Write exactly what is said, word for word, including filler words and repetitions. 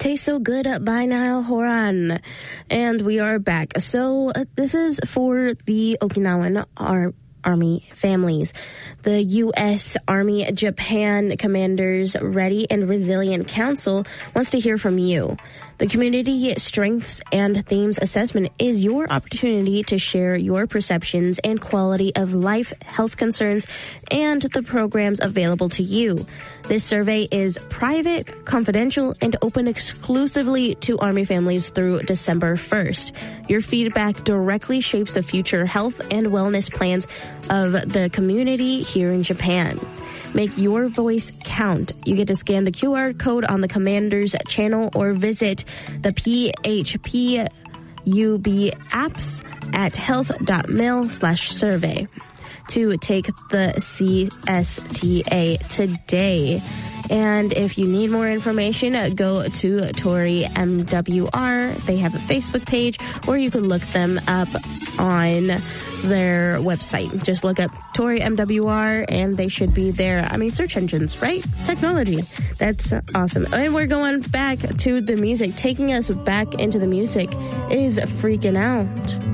Tastes So Good by Niall Horan. And we are back. So uh, this is for the Okinawan Ar- Army families. The U S Army Japan Commanders Ready and Resilient Council wants to hear from you. The Community Strengths and Themes Assessment is your opportunity to share your perceptions and quality of life, health concerns, and the programs available to you. This survey is private, confidential, and open exclusively to Army families through December first. Your feedback directly shapes the future health and wellness plans of the community here in Japan. Make your voice count. You get to scan the Q R code on the Commander's channel or visit the P H P U B apps at health.mil slash survey to take the C S T A today. And if you need more information, go to Tori M W R. They have a Facebook page, or you can look them up on their website. Just look up Tori M W R and they should be there. I mean, search engines, right? Technology. That's awesome. And we're going back to the music. Taking us back into the music is Freaking Out.